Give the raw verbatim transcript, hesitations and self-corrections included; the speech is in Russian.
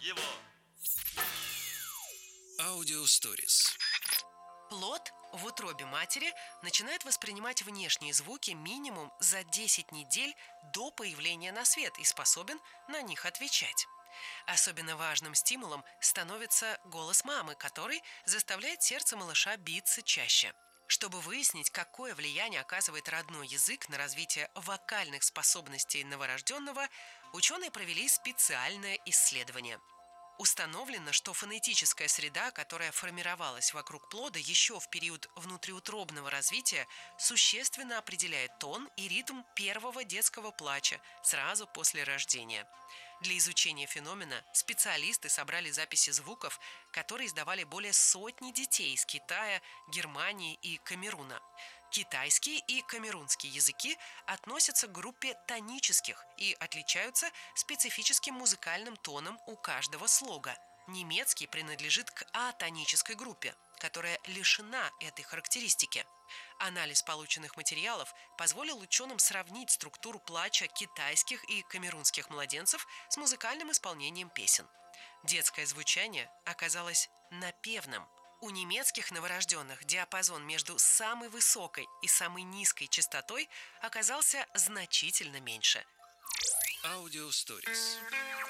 Его. Аудио Stories. Плод в утробе матери начинает воспринимать внешние звуки минимум за десять недель до появления на свет и способен на них отвечать. Особенно важным стимулом становится голос мамы, который заставляет сердце малыша биться чаще. Чтобы выяснить, какое влияние оказывает родной язык на развитие вокальных способностей новорожденного, ученые провели специальное исследование. Установлено, что фонетическая среда, которая формировалась вокруг плода еще в период внутриутробного развития, существенно определяет тон и ритм первого детского плача сразу после рождения. Для изучения феномена специалисты собрали записи звуков, которые издавали более сотни детей из Китая, Германии и Камеруна. Китайский и камерунский языки относятся к группе тонических и отличаются специфическим музыкальным тоном у каждого слога. Немецкий принадлежит к атонической группе, которая лишена этой характеристики. Анализ полученных материалов позволил ученым сравнить структуру плача китайских и камерунских младенцев с музыкальным исполнением песен. Детское звучание оказалось напевным. У немецких новорожденных диапазон между самой высокой и самой низкой частотой оказался значительно меньше. Аудио Stories.